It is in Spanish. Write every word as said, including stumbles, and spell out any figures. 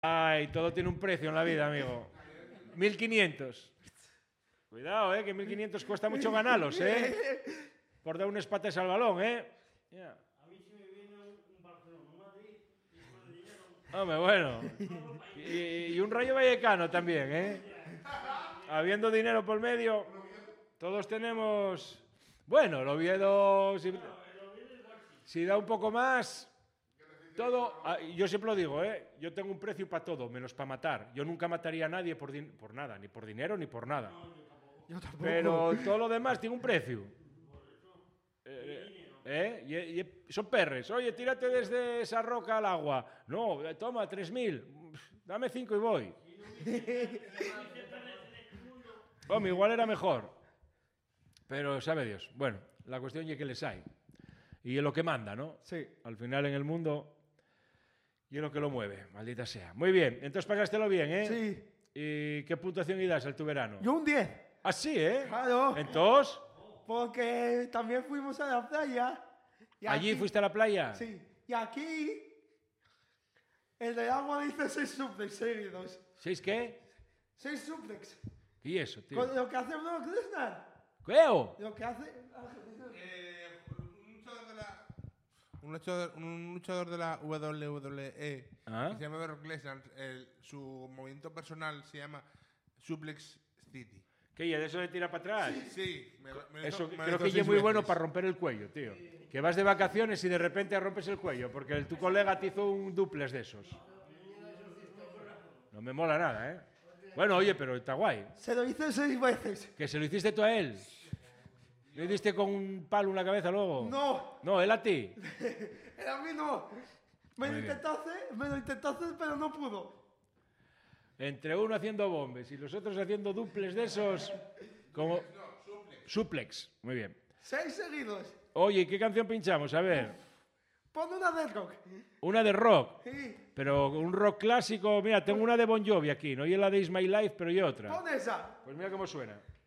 Ay, todo tiene un precio en la vida, amigo. mil quinientos. Cuidado, eh, que mil quinientos cuesta mucho ganarlos, eh. Por dar unas patas al balón, eh. Yeah. A mí sí me viene un Barcelona, un Madrid y con el dinero. Hombre, bueno. Y, y un Rayo Vallecano también, eh. Habiendo dinero por medio, todos tenemos... Bueno, el Oviedo... Si, si da un poco más... Todo, yo siempre lo digo, ¿eh? Yo tengo un precio para todo, menos para matar. Yo nunca mataría a nadie por, por nada, ni por dinero ni por nada. Yo tampoco. Pero todo lo demás tiene un precio. Eh, ¿eh? Y, y son perres. Oye, tírate desde esa roca al agua. No, toma, tres mil. Dame cinco y voy. Hombre, igual era mejor. Pero sabe Dios. Bueno, la cuestión es que les hay. Y es lo que manda, ¿no? Sí. Al final en el mundo... Y es lo que lo mueve, maldita sea. Muy bien, entonces pagástelo bien, ¿eh? Sí. ¿Y qué puntuación y das al tu verano? Yo un diez. Ah, sí, ¿eh? Claro. Entonces, Porque también fuimos a la playa. y ¿allí aquí- fuiste a la playa? Sí. Y aquí... El de agua dice seis suplex seguidos. ¿Seis qué? Seis suplex. ¿Y eso, tío? Con lo que hace Brock Lesnar. ¿Qué? o? Lo que hace... Eh, un luchador de la un luchador, un luchador de la W W E Ah. que se llama Brock Lesnar, el- su movimiento personal se llama Suplex City. ¿Qué? ¿Y de eso de tirar para atrás? Sí, me, lo- me lo Eso hizo- me lo creo hizo que es seis muy bueno veces. para romper el cuello, tío. Que vas de vacaciones y de repente rompes el cuello, porque el- tu colega te hizo un duplex de esos. No me mola nada, ¿eh? Bueno, oye, pero está guay. Se lo hice seis veces. ¿Que se lo hiciste tú a él? ¿Le diste con un palo en la cabeza luego? No. No, él a ti. A mí no. Me lo Muy bien. intentó hacer, me lo intentó hacer, pero no pudo. Entre uno haciendo bombes y los otros haciendo duples de esos, como... Suplex. Muy bien. Seis seguidos. Oye, ¿qué canción pinchamos? A ver. Pon una de rock. Una de rock. Sí. Pero un rock clásico. Mira, tengo una de Bon Jovi aquí. No y la de Is My Life, pero y otra. Pon esa. Pues mira cómo suena.